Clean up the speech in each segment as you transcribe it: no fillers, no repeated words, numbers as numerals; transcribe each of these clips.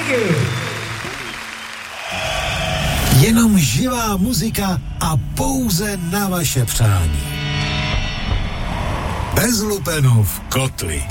Díky! Jenom živá muzika a pouze na vaše přání. Bez lupenů kotli.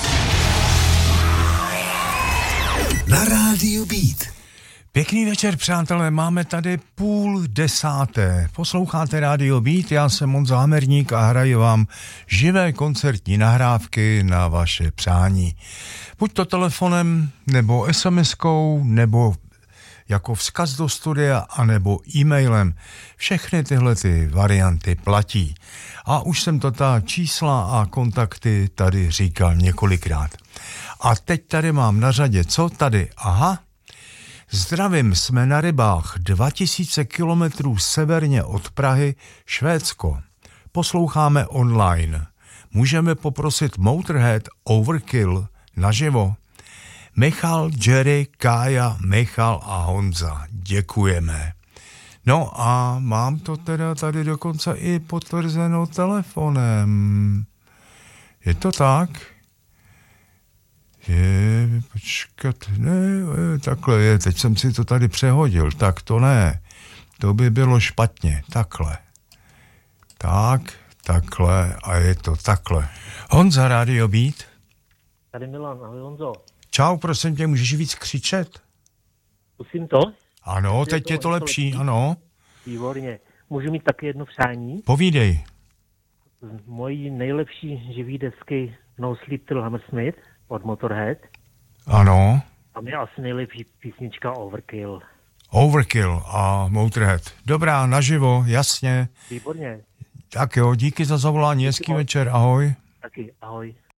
Na rádiu Beat. Pěkný večer, přátelé, máme tady 9:30. Posloucháte rádio Beat, já jsem Honza Hamerník a hraji vám živé koncertní nahrávky na vaše přání. Buď to telefonem, nebo SMS-kou, nebo jako vzkaz do studia, anebo e-mailem. Všechny tyhle ty varianty platí. A už jsem to ta čísla a kontakty tady říkal několikrát. A teď tady mám na řadě, co tady? Aha. Zdravím, jsme na Rybách, 2000 kilometrů severně od Prahy, Švédsko. Posloucháme online. Můžeme poprosit Motorhead Overkill naživo? Michal, Jerry, Kája, Michal a Honza. Děkujeme. No a mám to teda tady dokonce i potvrzeno telefonem. Je to tak? Počkat, ne, takhle je, teď jsem si to tady přehodil, tak to ne, to by bylo špatně, takhle. Tak, takhle a je to takhle. Honza, Radio Beat. Tady Milan, ahoj Honzo. Čau, prosím tě, můžeš víc křičet? Zkusím to? Ano, teď je to lepší, ano. Výborně. Můžu mít taky jedno přání? Povídej. Z mojí nejlepší živý desky No Sleep Till Hammersmith od Motorhead. Ano. A mě asi nejlepší písnička Overkill. Overkill a Motorhead. Dobrá, naživo, jasně. Výborně. Tak jo, díky za zavolání, hezký večer, ahoj. Taky, ahoj.